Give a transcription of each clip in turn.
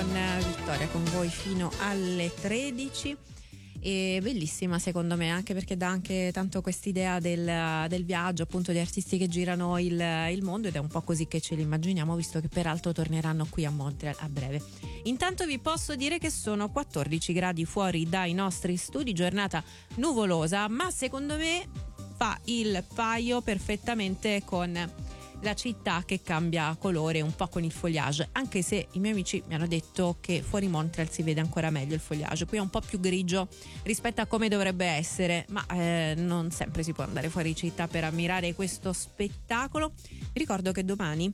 con Vittoria, con voi fino alle 13. E bellissima secondo me, anche perché dà anche tanto quest'idea del viaggio, appunto, di artisti che girano il mondo, ed è un po' così che ce li immaginiamo, visto che peraltro torneranno qui a Montreal a breve. Intanto vi posso dire che sono 14 gradi fuori dai nostri studi, giornata nuvolosa, ma secondo me fa il paio perfettamente con la città che cambia colore un po' con il foliage, anche se i miei amici mi hanno detto che fuori Montreal si vede ancora meglio il foliage. Qui è un po' più grigio rispetto a come dovrebbe essere, ma non sempre si può andare fuori città per ammirare questo spettacolo. Vi ricordo che domani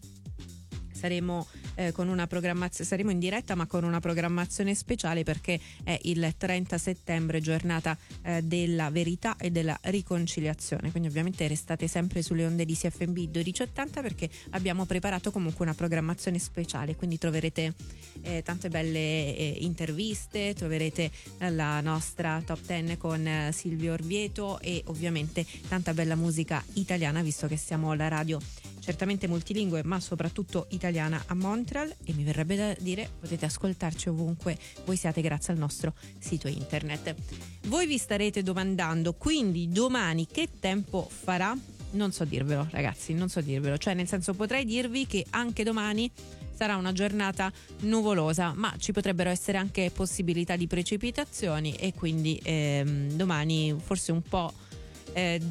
saremo con una programmazione, saremo in diretta ma con una programmazione speciale, perché è il 30 settembre, giornata della verità e della riconciliazione, quindi ovviamente restate sempre sulle onde di CFMB 1280, perché abbiamo preparato comunque una programmazione speciale, quindi troverete tante belle interviste, troverete la nostra top 10 con Silvio Orvieto e ovviamente tanta bella musica italiana, visto che siamo la radio certamente multilingue ma soprattutto italiana a Montreal, e mi verrebbe da dire potete ascoltarci ovunque voi siate grazie al nostro sito internet. Voi vi starete domandando quindi domani che tempo farà? Non so dirvelo ragazzi, non so dirvelo, cioè nel senso potrei dirvi che anche domani sarà una giornata nuvolosa, ma ci potrebbero essere anche possibilità di precipitazioni, e quindi domani forse un po' non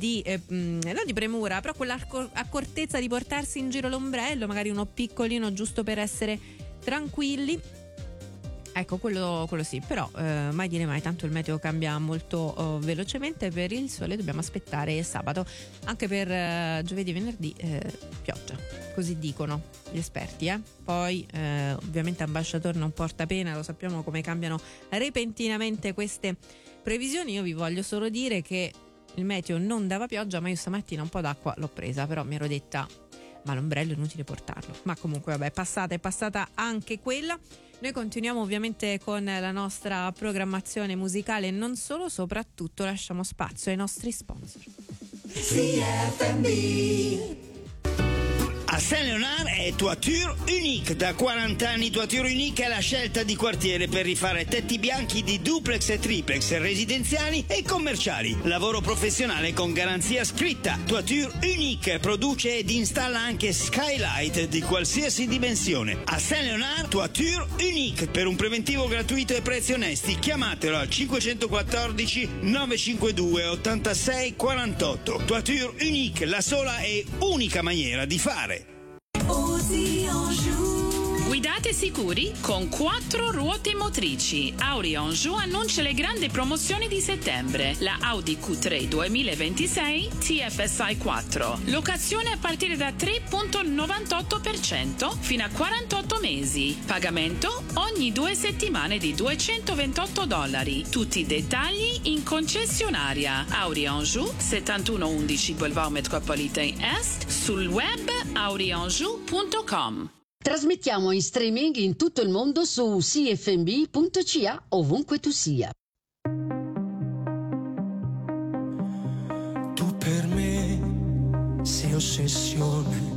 di premura, però quell'accortezza di portarsi in giro l'ombrello, magari uno piccolino giusto per essere tranquilli. Ecco, quello sì, però mai dire mai, tanto il meteo cambia molto velocemente. Per il sole dobbiamo aspettare sabato, anche per giovedì e venerdì pioggia, così dicono gli esperti. Poi ovviamente Ambasciator non porta pena, lo sappiamo come cambiano repentinamente queste previsioni. Io vi voglio solo dire che il meteo non dava pioggia, ma io stamattina un po' d'acqua l'ho presa, però mi ero detta ma l'ombrello è inutile portarlo. Ma comunque vabbè, è passata anche quella. Noi continuiamo ovviamente con la nostra programmazione musicale e non solo, soprattutto lasciamo spazio ai nostri sponsor. CFMB. A Saint-Léonard è Toiture Unique. Da 40 anni Toiture Unique è la scelta di quartiere per rifare tetti bianchi di duplex e triplex residenziali e commerciali. Lavoro professionale con garanzia scritta. Toiture Unique produce ed installa anche skylight di qualsiasi dimensione. A Saint-Léonard Toiture Unique. Per un preventivo gratuito e prezzi onesti chiamatelo al 514 952 86 48. Toiture Unique, la sola e unica maniera di fare. Guidate sicuri con 4 ruote motrici. Audi Anjou annuncia le grandi promozioni di settembre. La Audi Q3 2026 TFSI 4. Locazione a partire da 3,98% fino a 48 mesi. Pagamento ogni 2 settimane di $228. Tutti i dettagli in concessionaria. Audi Anjou 7111 Boulevard Metropolitain Est. Sul web audianjou.com. Trasmettiamo in streaming in tutto il mondo su cfmb.ca, ovunque tu sia. Tu per me sei ossessione,